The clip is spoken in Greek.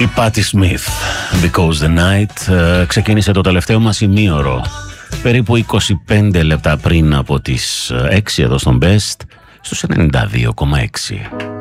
Η Patti Smith, Because the Night, ξεκίνησε το τελευταίο μας ημίωρο περίπου 25 λεπτά πριν από τις 6 εδώ στον Best, στους 92,6.